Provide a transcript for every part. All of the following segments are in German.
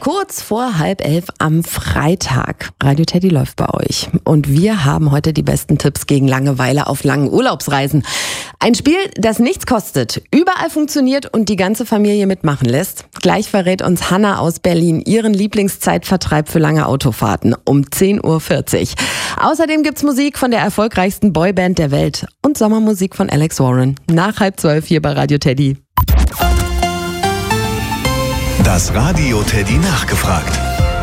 Kurz vor 10:30 am Freitag. Radio Teddy läuft bei euch. Und wir haben heute die besten Tipps gegen Langeweile auf langen Urlaubsreisen. Ein Spiel, das nichts kostet, überall funktioniert und die ganze Familie mitmachen lässt. Gleich verrät uns Hanna aus Berlin ihren Lieblingszeitvertreib für lange Autofahrten um 10:40 Uhr. Außerdem gibt's Musik von der erfolgreichsten Boyband der Welt und Sommermusik von Alex Warren. Nach 11:30 hier bei Radio Teddy. Das Radio Teddy nachgefragt.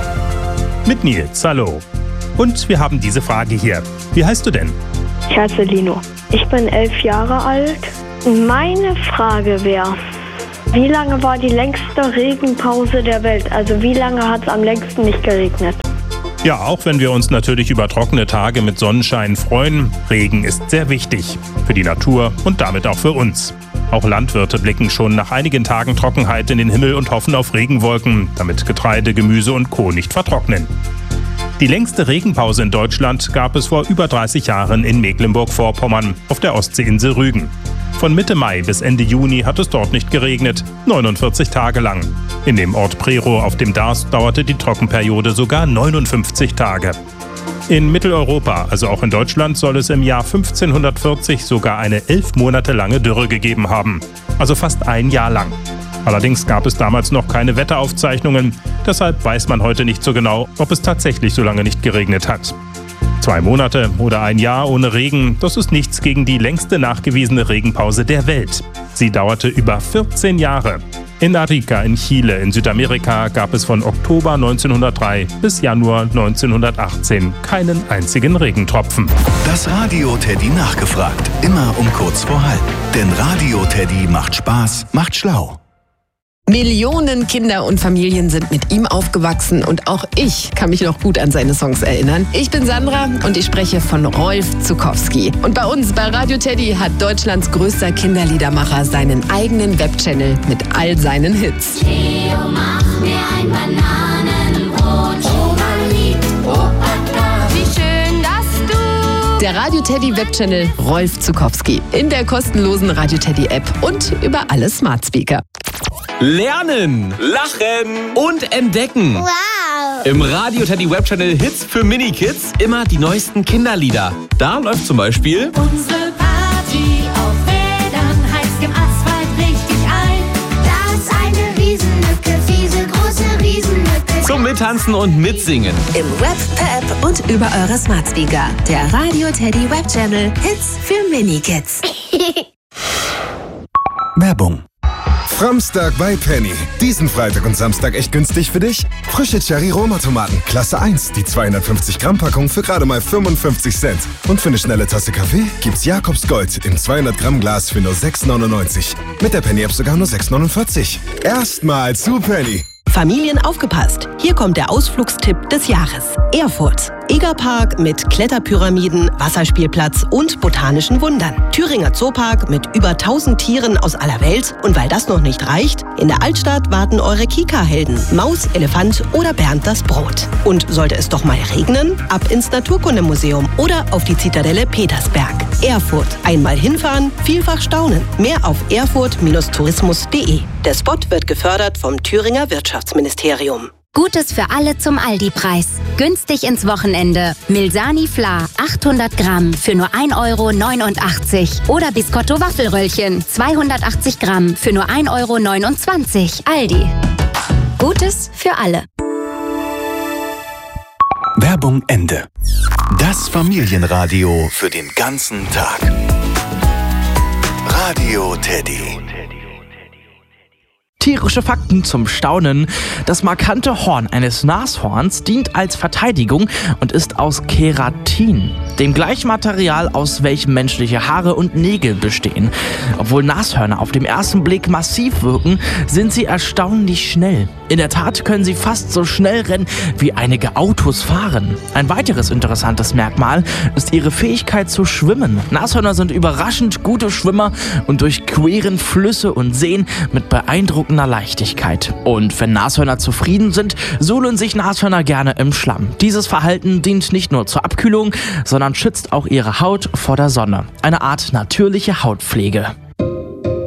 Mit Nils, hallo. Und wir haben diese Frage hier. Wie heißt du denn? Ich heiße Lino. Ich bin 11 Jahre alt. Meine Frage wäre, wie lange war die längste Regenpause der Welt? Also wie lange hat es am längsten nicht geregnet? Ja, auch wenn wir uns natürlich über trockene Tage mit Sonnenschein freuen, Regen ist sehr wichtig. Für die Natur und damit auch für uns. Auch Landwirte blicken schon nach einigen Tagen Trockenheit in den Himmel und hoffen auf Regenwolken, damit Getreide, Gemüse und Co. nicht vertrocknen. Die längste Regenpause in Deutschland gab es vor über 30 Jahren in Mecklenburg-Vorpommern auf der Ostseeinsel Rügen. Von Mitte Mai bis Ende Juni hat es dort nicht geregnet, 49 Tage lang. In dem Ort Prerow auf dem Darß dauerte die Trockenperiode sogar 59 Tage. In Mitteleuropa, also auch in Deutschland, soll es im Jahr 1540 sogar eine 11 Monate lange Dürre gegeben haben. Also fast ein Jahr lang. Allerdings gab es damals noch keine Wetteraufzeichnungen, deshalb weiß man heute nicht so genau, ob es tatsächlich so lange nicht geregnet hat. 2 Monate oder ein Jahr ohne Regen, das ist nichts gegen die längste nachgewiesene Regenpause der Welt. Sie dauerte über 14 Jahre. In Arica in Chile in Südamerika gab es von Oktober 1903 bis Januar 1918 keinen einzigen Regentropfen. Das Radio Teddy nachgefragt. Immer um kurz vor 10:30. Denn Radio Teddy macht Spaß, macht schlau. Millionen Kinder und Familien sind mit ihm aufgewachsen und auch ich kann mich noch gut an seine Songs erinnern. Ich bin Sandra und ich spreche von Rolf Zuckowski. Und bei uns bei Radio Teddy hat Deutschlands größter Kinderliedermacher seinen eigenen Webchannel mit all seinen Hits. Theo, mach mir ein Bananenbrot. Oma liebt Opa, wie schön, dass du... Der Radio Teddy Webchannel Rolf Zuckowski in der kostenlosen Radio Teddy App und über alle Smart Speaker. Lernen, lachen und entdecken. Wow! Im Radio Teddy Webchannel Hits für Mini-Kids immer die neuesten Kinderlieder. Da läuft zum Beispiel Unsere Party auf Rädern heizt im Asphalt richtig ein. Da ist eine Riesenlücke, diese große Riesenlücke. zum Mittanzen und Mitsingen. Im Web, per App und über eure Smart Speaker. Der Radio Teddy Webchannel Hits für Mini-Kids. Werbung. Framstag bei Penny. Diesen Freitag und Samstag echt günstig für dich? Frische Cherry-Roma-Tomaten, Klasse 1, die 250 Gramm Packung für gerade mal 55 Cent. Und für eine schnelle Tasse Kaffee gibt's Jakobs Gold im 200 Gramm Glas für nur 6,99. Mit der Penny-App sogar nur 6,49. Erstmal zu Penny. Familien aufgepasst! Hier kommt der Ausflugstipp des Jahres. Erfurt. Egerpark mit Kletterpyramiden, Wasserspielplatz und botanischen Wundern. Thüringer Zoopark mit über 1000 Tieren aus aller Welt. Und weil das noch nicht reicht, in der Altstadt warten eure Kika-Helden. Maus, Elefant oder Bernd das Brot. Und sollte es doch mal regnen? Ab ins Naturkundemuseum oder auf die Zitadelle Petersberg. Erfurt. Einmal hinfahren, vielfach staunen. Mehr auf erfurt-tourismus.de. Der Spot wird gefördert vom Thüringer Wirtschaftsministerium. Gutes für alle zum Aldi-Preis. Günstig ins Wochenende. Milsani Fla 800 Gramm für nur 1,89 € oder Biscotto Waffelröllchen 280 Gramm für nur 1,29 €. Aldi. Gutes für alle. Werbung Ende. Das Familienradio für den ganzen Tag. Radio Teddy. Tierische Fakten zum Staunen. Das markante Horn eines Nashorns dient als Verteidigung und ist aus Keratin, dem gleichen Material, aus welchem menschliche Haare und Nägel bestehen. Obwohl Nashörner auf den ersten Blick massiv wirken, sind sie erstaunlich schnell. In der Tat können sie fast so schnell rennen, wie einige Autos fahren. Ein weiteres interessantes Merkmal ist ihre Fähigkeit zu schwimmen. Nashörner sind überraschend gute Schwimmer und durchqueren Flüsse und Seen mit beeindruckender Leichtigkeit. Und wenn Nashörner zufrieden sind, suhlen sich Nashörner gerne im Schlamm. Dieses Verhalten dient nicht nur zur Abkühlung, sondern schützt auch ihre Haut vor der Sonne. Eine Art natürliche Hautpflege.